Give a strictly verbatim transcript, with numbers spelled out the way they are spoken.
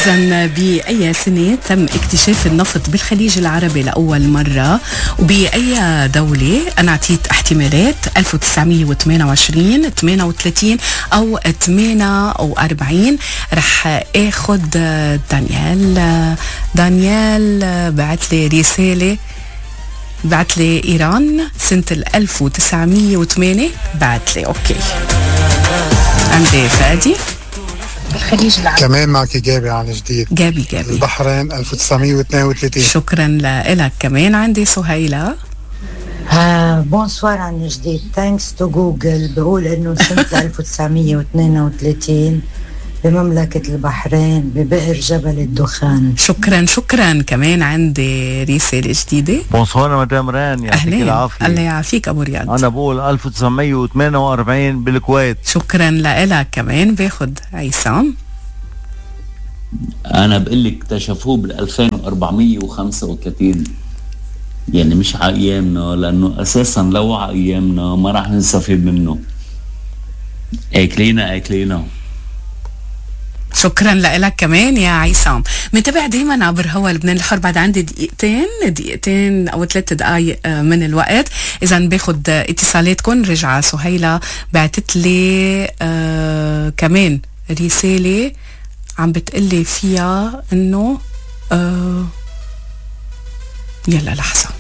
إذن بأي سنة تم اكتشاف النفط بالخليج العربي لأول مرة، وبأي دولة؟ أنا عطيت احتمالات: ألف وتسعمية وثمانية وعشرين، ثمانية وثلاثين أو ثمانية وأربعين. رح اخد دانيال. دانيال بعت لي رسالة، بعت لي إيران سنة ألف وتسعمية وثمانية. بعت لي أوكي. عندي فادي الخليج العربي. كمان معك جابي عن جديد. جابي جابي البحرين ألف وتسعمية واثنين وثلاثين. شكرا لك. كمان عندي سهيلة. ها بونسوار عن جديد. ثانكس تو جوجل بقول انه سنة ألف وتسعمية واثنين وثلاثين بمملكة البحرين ببئر جبل الدخان. شكرا شكرا. كمان عندي رسالة جديدة. بونسوار مدام ران، يعطيك العافية. الله يعافيك أبو رياض. أنا بقول ألف وتسعمية وثمانية وأربعين بالكويت. شكرا لك. كمان باخد عيسام. أنا بقلك اكتشفوه بالألفين وأربعمية وخمسة وثلاثين، يعني مش على أيامنا، لأنه أساسا لو على أيامنا ما راح نستفيد منه. أكلينا أكلينا. شكرا لك كمان يا عيسام. منتابع دايما عبر هوا لبنان الحر. بعد عندي دقيقتين دقيقتين او ثلاث دقائق من الوقت. اذا باخد اتصالاتكم. رجع سهيلة بعتت لي آه كمان رسالة عم بتقلي فيها انه آه يلا لحظة.